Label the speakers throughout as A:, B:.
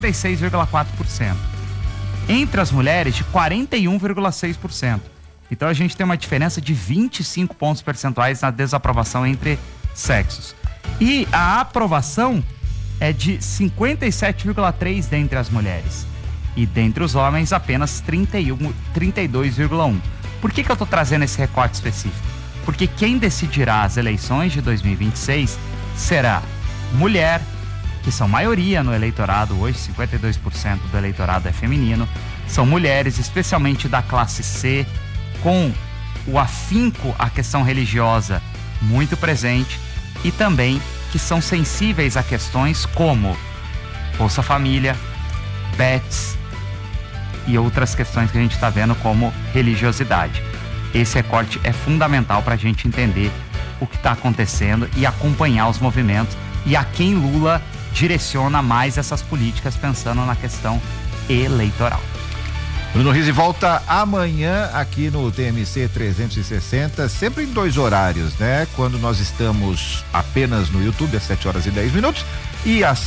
A: 36,4%. Entre as mulheres, de 41,6%. Então a gente tem uma diferença de 25 pontos percentuais na desaprovação entre sexos. E a aprovação é de 57,3% dentre as mulheres. E dentre os homens, apenas 32,1%. Por que eu estou trazendo esse recorte específico? Porque quem decidirá as eleições de 2026 será mulher, que são maioria no eleitorado, hoje 52% do eleitorado é feminino, são mulheres, especialmente da classe C, com o afinco à questão religiosa muito presente, e também que são sensíveis a questões como Bolsa Família, bets e outras questões que a gente está vendo como religiosidade. Esse recorte é fundamental para a gente entender o que está acontecendo e acompanhar os movimentos e a quem Lula direciona mais essas políticas pensando na questão eleitoral.
B: Bruno Rizzi volta amanhã aqui no TMC 360, sempre em 2 horários, né? Quando nós estamos apenas no YouTube, às 7h10, e às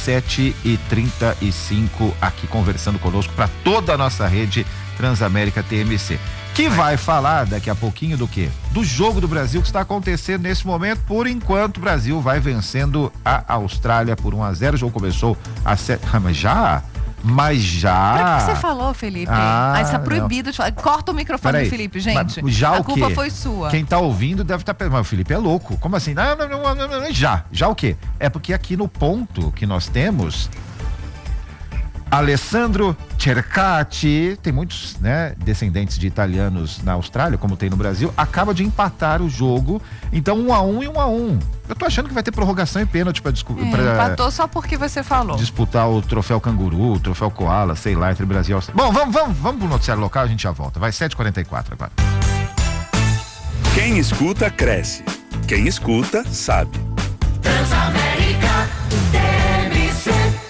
B: 7h35 aqui conversando conosco para toda a nossa rede Transamérica TMC. Que vai falar daqui a pouquinho do quê? Do jogo do Brasil que está acontecendo nesse momento. Por enquanto, o Brasil vai vencendo a Austrália por 1-0. O jogo começou às 7. Mas já.
C: Pra que você falou, Felipe? Está proibido de falar. Corta o microfone do Felipe, gente.
B: Já
C: a culpa foi sua.
B: Quem tá ouvindo deve estar pensando, mas o Felipe é louco. Como assim? Não, já o quê? É porque aqui no ponto que nós temos Alessandro Cercati, tem muitos, né, descendentes de italianos na Austrália, como tem no Brasil, acaba de empatar o jogo, então 1-1 e 1-1. Eu tô achando que vai ter prorrogação e pênalti pra
C: empatou só porque você falou.
B: Disputar o troféu canguru, o troféu koala, sei lá, entre Brasil e Austrália. Bom, vamos pro noticiário local, a gente já volta. Vai 7h44 agora.
D: Quem escuta, cresce. Quem escuta, sabe.
E: Transamérica TMC.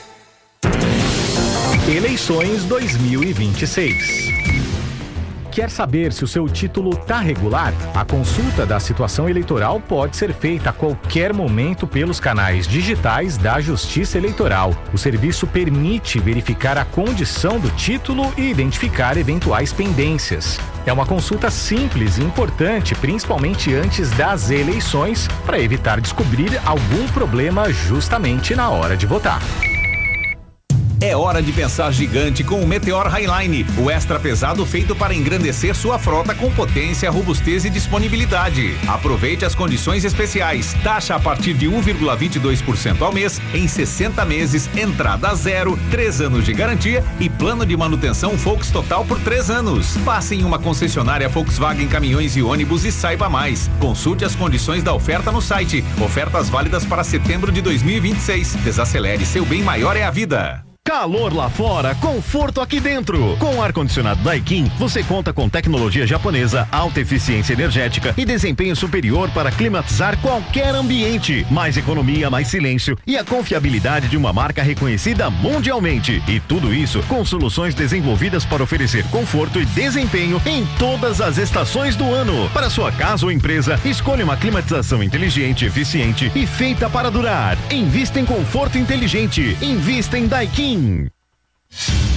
F: Eleições 2026. Quer saber se o seu título está regular? A consulta da situação eleitoral pode ser feita a qualquer momento pelos canais digitais da Justiça Eleitoral. O serviço permite verificar a condição do título e identificar eventuais pendências. É uma consulta simples e importante, principalmente antes das eleições, para evitar descobrir algum problema justamente na hora de votar.
G: É hora de pensar gigante com o Meteor Highline, o extra pesado feito para engrandecer sua frota com potência, robustez e disponibilidade. Aproveite as condições especiais. Taxa a partir de 1,22% ao mês, em 60 meses, entrada zero, 3 anos de garantia e plano de manutenção Volks Total por 3 anos. Passe em uma concessionária Volkswagen Caminhões e Ônibus e saiba mais. Consulte as condições da oferta no site. Ofertas válidas para setembro de 2026. Desacelere, seu bem maior é a vida.
H: Calor lá fora, conforto aqui dentro. Com o ar-condicionado Daikin, você conta com tecnologia japonesa, alta eficiência energética e desempenho superior para climatizar qualquer ambiente. Mais economia, mais silêncio e a confiabilidade de uma marca reconhecida mundialmente. E tudo isso com soluções desenvolvidas para oferecer conforto e desempenho em todas as estações do ano. Para sua casa ou empresa, escolha uma climatização inteligente, eficiente e feita para durar. Invista em conforto inteligente. Invista em Daikin.